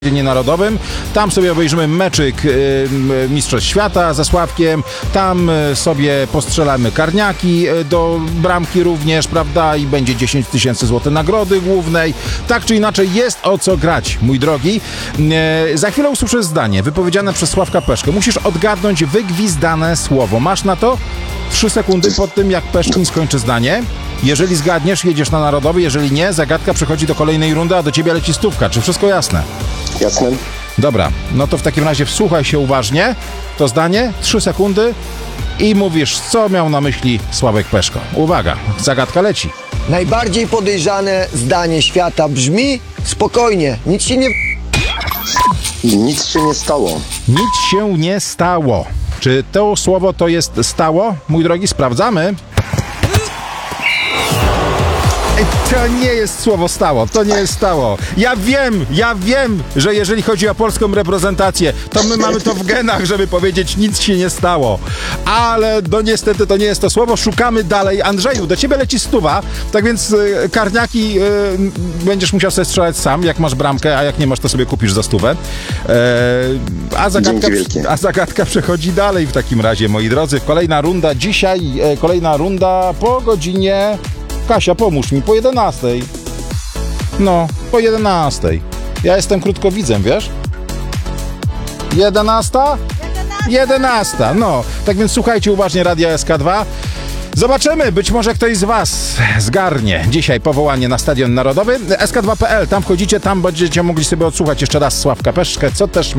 Stadionie Narodowym. Tam sobie obejrzymy meczyk Mistrzostw Świata ze Sławkiem. Tam sobie postrzelamy karniaki do bramki również, prawda? I będzie 10 000 złotych nagrody głównej. Tak czy inaczej jest o co grać, mój drogi. Za chwilę usłyszę zdanie wypowiedziane przez Sławka Peszkę. Musisz odgadnąć wygwizdane słowo. Masz na to 3 sekundy po tym, jak Peszkin skończy zdanie. Jeżeli zgadniesz, jedziesz na Narodowy. Jeżeli nie, zagadka przechodzi do kolejnej rundy, a do ciebie leci stówka. Czy wszystko jasne? Jasne. Dobra, no to w takim razie wsłuchaj się uważnie. To zdanie, 3 sekundy i mówisz, co miał na myśli Sławek Peszko. Uwaga, zagadka leci. Najbardziej podejrzane zdanie świata brzmi: spokojnie, nic się nie... Nic się nie stało. Nic się nie stało. Czy to słowo to jest stało? Mój drogi, sprawdzamy. To nie jest słowo stało, to nie jest stało. Ja wiem, że jeżeli chodzi o polską reprezentację, to my mamy to w genach, żeby powiedzieć, nic się nie stało. Ale no niestety to nie jest to słowo. Szukamy dalej. Andrzeju, do ciebie leci 100, tak więc karniaki będziesz musiał sobie strzelać sam, jak masz bramkę, a jak nie masz, to sobie kupisz za 100. A zagadka przechodzi dalej w takim razie, moi drodzy. Kolejna runda dzisiaj, kolejna runda po godzinie... Kasia, pomóż mi, po 11. No, po 11. Ja jestem krótkowidzem, wiesz? 11? 11, no. Tak więc słuchajcie uważnie Radia SK2. Zobaczymy, być może ktoś z was zgarnie dzisiaj powołanie na Stadion Narodowy. SK2.pl, tam wchodzicie, tam będziecie mogli sobie odsłuchać jeszcze raz Sławka Peszkę, co też